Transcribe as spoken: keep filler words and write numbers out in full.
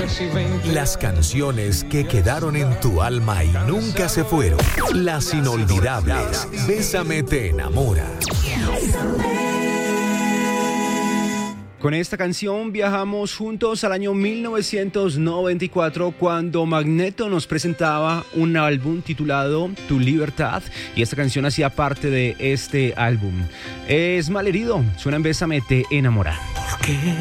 Las canciones que quedaron en tu alma y nunca se fueron. Las inolvidables. Bésame te enamora. Con esta canción viajamos juntos al año mil novecientos noventa y cuatro, cuando Magneto nos presentaba un álbum titulado Tu Libertad, y esta canción hacía parte de este álbum. Es Malherido, suena en Bésame te enamora. ¿Por qué